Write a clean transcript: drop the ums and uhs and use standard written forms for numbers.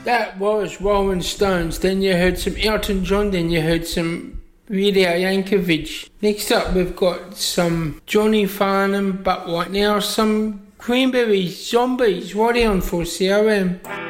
That was Rolling Stones. Then you heard some Elton John. Then you heard some Weird Al Yankovic. Next up, we've got some Johnny Farnham. But right now, some Cranberries, Zombies. Right on for CRM.